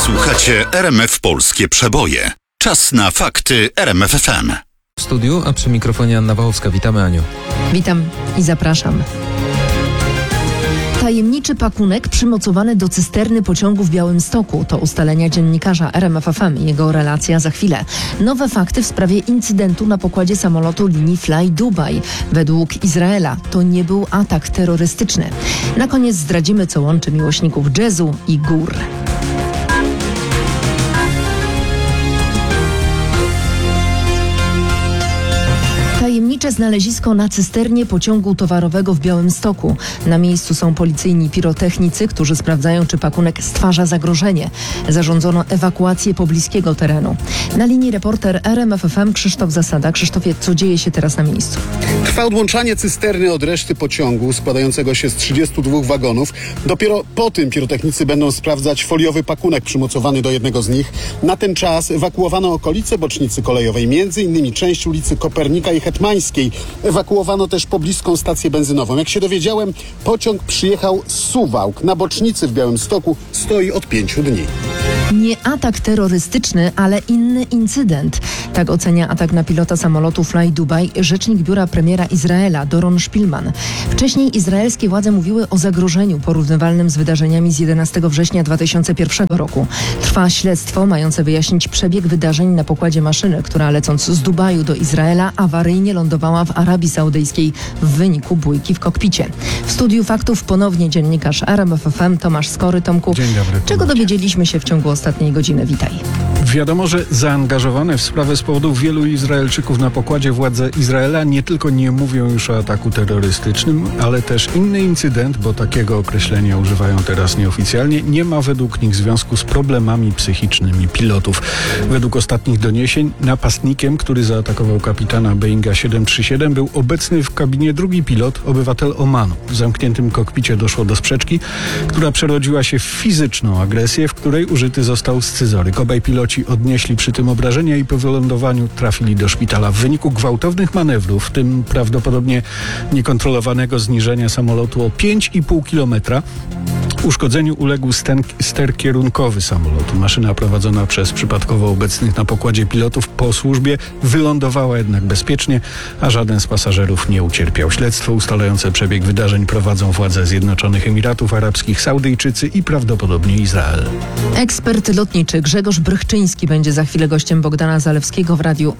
Słuchacie RMF Polskie Przeboje. Czas na fakty RMF FM. W studiu, a przy mikrofonie Anna Wachowska. Witamy, Aniu. Witam i zapraszam. Tajemniczy pakunek przymocowany do cysterny pociągu w Białymstoku. To ustalenia dziennikarza RMF FM i jego relacja za chwilę. Nowe fakty w sprawie incydentu na pokładzie samolotu linii Fly Dubai. Według Izraela to nie był atak terrorystyczny. Na koniec zdradzimy, co łączy miłośników jazzu i gór. Tajemnicze znalezisko na cysternie pociągu towarowego w Białymstoku. Na miejscu są policyjni pirotechnicy, którzy sprawdzają, czy pakunek stwarza zagrożenie. Zarządzono ewakuację pobliskiego terenu. Na linii reporter RMF FM Krzysztof Zasada. Krzysztofie, co dzieje się teraz na miejscu? Trwa odłączanie cysterny od reszty pociągu składającego się z 32 wagonów. Dopiero po tym pirotechnicy będą sprawdzać foliowy pakunek przymocowany do jednego z nich. Na ten czas ewakuowano okolice bocznicy kolejowej, m.in. część ulicy Kopernika i Hetmańskiej. Ewakuowano też pobliską stację benzynową. Jak się dowiedziałem, pociąg przyjechał z Suwałk. Na bocznicy w Białymstoku stoi od 5 dni. Nie atak terrorystyczny, ale inny incydent. Tak ocenia atak na pilota samolotu Fly Dubai rzecznik biura premiera Izraela Doron Szpilman. Wcześniej izraelskie władze mówiły o zagrożeniu porównywalnym z wydarzeniami z 11 września 2001 roku. Trwa śledztwo mające wyjaśnić przebieg wydarzeń na pokładzie maszyny, która lecąc z Dubaju do Izraela awaryjnie lądowała w Arabii Saudyjskiej w wyniku bójki w kokpicie. W studiu faktów ponownie dziennikarz RMF FM Tomasz Skory. Tomku, Dzień dobry. czego dowiedzieliśmy się w ciągu ostatniej godziny? Witaj. Wiadomo, że zaangażowane w sprawę z powodu wielu Izraelczyków na pokładzie władze Izraela nie tylko nie mówią już o ataku terrorystycznym, ale też inny incydent, bo takiego określenia używają teraz nieoficjalnie, nie ma według nich związku z problemami psychicznymi pilotów. Według ostatnich doniesień napastnikiem, który zaatakował kapitana Boeinga 737, był obecny w kabinie drugi pilot, obywatel Omanu. W zamkniętym kokpicie doszło do sprzeczki, która przerodziła się w fizyczną agresję, w której użyty został scyzoryk. Obaj piloci odnieśli przy tym obrażenia i po wylądowaniu trafili do szpitala. W wyniku gwałtownych manewrów, w tym prawdopodobnie niekontrolowanego zniżenia samolotu o 5,5 kilometra, uszkodzeniu uległ ster kierunkowy samolotu. Maszyna prowadzona przez przypadkowo obecnych na pokładzie pilotów po służbie wylądowała jednak bezpiecznie, a żaden z pasażerów nie ucierpiał. Śledztwo ustalające przebieg wydarzeń prowadzą władze Zjednoczonych Emiratów Arabskich, Saudyjczycy i prawdopodobnie Izrael. Ekspert lotniczy Grzegorz Brychczyński będzie za chwilę gościem Bogdana Zalewskiego w radiu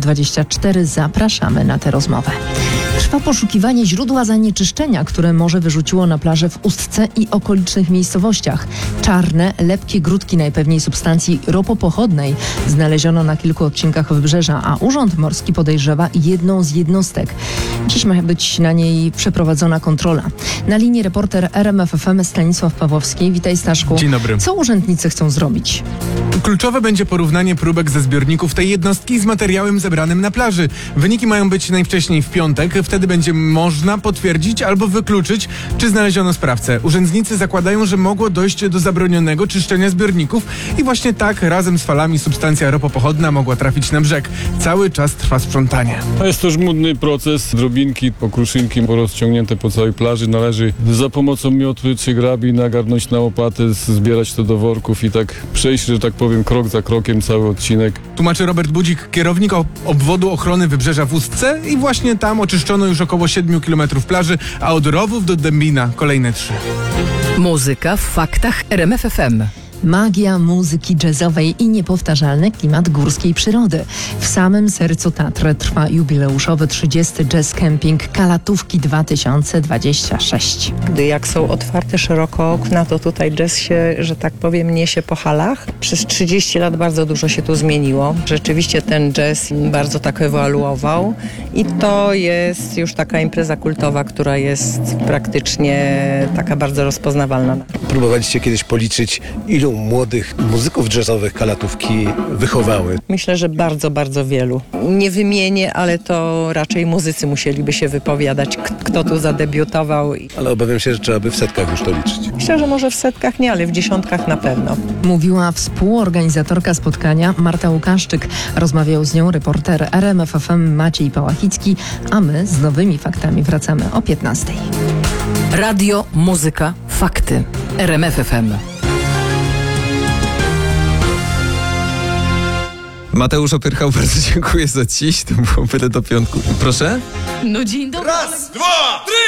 RMF24. Zapraszamy na tę rozmowę. Trwa poszukiwanie źródła zanieczyszczenia, które morze wyrzuciło na plażę w Ustce i okolicznych miejscowościach. Czarne, lepkie grudki najpewniej substancji ropopochodnej znaleziono na kilku odcinkach wybrzeża, a Urząd Morski podejrzewa jedną z jednostek. Dziś ma być na niej przeprowadzona kontrola. Na linii reporter RMF FM Stanisław Pawłowski. Witaj, Staszku. Dzień dobry. Co urzędnicy chcą zrobić? Kluczowe będzie porównanie próbek ze zbiorników tej jednostki z materiałem zebranym na plaży. Wyniki mają być najwcześniej w piątek. Wtedy będzie można potwierdzić albo wykluczyć, czy znaleziono sprawcę. Urzędnicy zakładają, że mogło dojść do zabronionego czyszczenia zbiorników i właśnie tak razem z falami substancja ropopochodna mogła trafić na brzeg. Cały czas trwa sprzątanie. To jest to żmudny proces. Drobinki, pokruszynki rozciągnięte po całej plaży. Należy za pomocą miotły czy grabi nagarnąć na łopatę, zbierać to do worków i tak przejść, że tak powiem, krok za krokiem cały odcinek. Tłumaczy Robert Budzik, kierownik obwodu ochrony wybrzeża w Ustce, i właśnie tam oczyszczono już około 7 km plaży, a od Rowów do Dębina kolejne 3. Muzyka w faktach RMF FM. Magia muzyki jazzowej i niepowtarzalny klimat górskiej przyrody. W samym sercu Tatr trwa jubileuszowy 30. Jazz Camping Kalatówki 2026. Jak są otwarte szeroko okna, to tutaj jazz się, że tak powiem, niesie po halach. Przez 30 lat bardzo dużo się tu zmieniło. Rzeczywiście ten jazz bardzo tak ewoluował i to jest już taka impreza kultowa, która jest praktycznie taka bardzo rozpoznawalna. Próbowaliście kiedyś policzyć, ilu młodych muzyków jazzowych Kalatówki wychowały? Myślę, że bardzo, bardzo wielu. Nie wymienię, ale to raczej muzycy musieliby się wypowiadać, kto tu zadebiutował. Ale obawiam się, że trzeba by w setkach już to liczyć. Myślę, że może w setkach nie, ale w dziesiątkach na pewno. Mówiła współorganizatorka spotkania Marta Łukaszczyk. Rozmawiał z nią reporter RMF FM Maciej Pałachicki, a my z nowymi faktami wracamy o 15:00. Radio, muzyka, fakty. RMF FM. Mateusz Opyrchał, bardzo dziękuję za dziś. To było byle do piątku. Proszę? No dzień dobry. Raz, dwa, trzy!